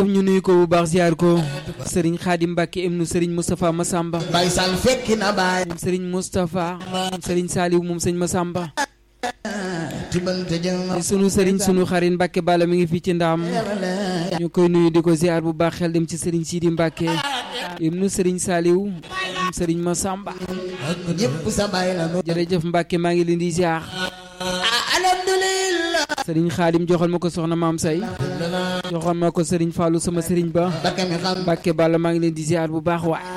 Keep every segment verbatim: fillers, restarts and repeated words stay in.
ñu nuyu ko bu baax ziar ko Serigne Khadim Mbacke ibnu Serigne Moustapha Massamba Baye Sall fekki na baay Serigne Moustapha Serigne Saliou moom Serigne Massamba sunu Serigne sunu xarit Mbacke Bala mi ngi fii ci ndaam ñu koy nuyu di ko ziar bu baax xel dem ci Serigne Sidi Mbacke ibnu Serigne Saliou moom Serigne Massamba ñépp sa baay la jërëjëf Mbacke maa ngi leen di ziar Serigne Khadim joxal ma ko soxna Maam Say joxal ma ko Serigne Fallou sama Serigne ba Mbacke Balla maa ngi leen di ziar bu baax waay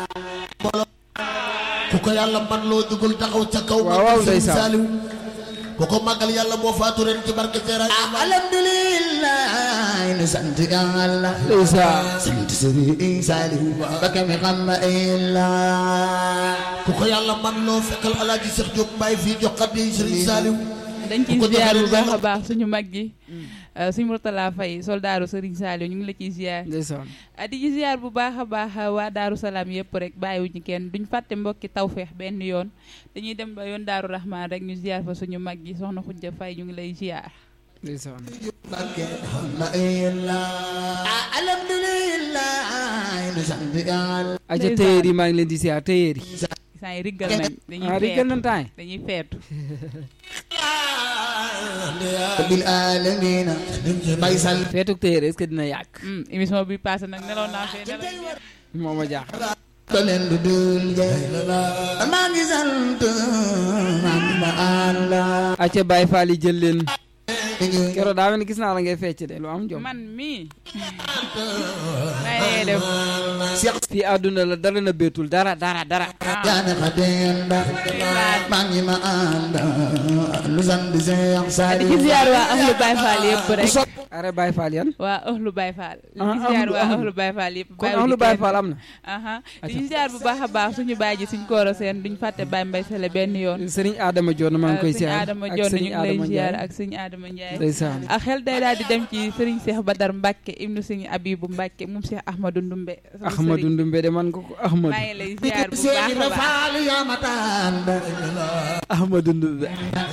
ku ko yàlla man loo dugul taxaw ca kaw waaw waaw ndeysaan ku ko màggal yàlla moo faatu ren ci barke Seera alhamdulillah nu sant yàlla ndeysaan sant Serigne Saliou Mbacke mi xam na illa ku ko yàlla man loo fekkal Alaaji Cheikh Diop Mbaye fii jox xadi Serigne Saliou dañ ciy ziar bu baax a baax suñu mag ji suñu Mourtala Faye soldaaru Serigne Saliou ñu ngi la ciy ziar ndeysaan di ci ziar bu baax a baax waa Daaru Salaam yëpp rek bàyyiwuñu kenn duñ fàtte mbokki Tawfeex benn yoon dañuy dem ba yoon Daaru Rahman rek ñu ziar fa suñu mag ji soxna Khoudia Faye ñu ngi lay ziar ndeysaan aja téyeer yi maa ngi leen di ziar téyeer yi saa yi riggal nañ dañuy ah riggal nañ taay dañuy feetu bil alamin Baye Sall feetuk téyeer est-ce que dina yàgg émission bi passé nag neloon naa fee nelaw moo ma jaaxal leen du dul jey maa ngi sant maa ngi ma àlla aca Baye Fall yi jël leen keroog daa mel ni gis naa la ngay fecc de lu am jom man mii may def fii àdduna la dara na beetul dara dara dara yaane xateen da maa ngi ma ànd lu sant Cheikh Saliou di ci ziar waa ahlu Baye Fall yëpp rek are Baye Fall yan waa ahlu Baye Fall di ci ziar waa ahlu Baye Fall yëpp kon ahlu Baye Fall am na aha di ci ziar bu baax a baax suñu baay ji suñu kooro seen duñ fàtte Baye Mbaye Sele benn yoon Serigne Adama Dione maa ngi koy ziar Adama Dione ñu ngi lay ziar ak Serigne Adama Ndiaye ndeysaan ak xel day daal di dem ci Serigne Cheikh Badar Mbacke ibnu Serigne Abibou Mbacke moom Cheikh Ahmadou Ndumbe Ahmadou Ndumbe de man ko ko Ahmadou maa ngi lay ziar bu baax a baax Ahmadou Ndumbe